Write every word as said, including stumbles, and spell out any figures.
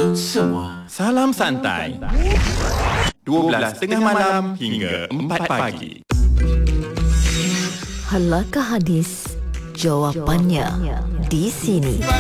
semua. Salam santai. dua belas tengah malam hingga empat pagi. Halakah hadis? Jawapannya di sini.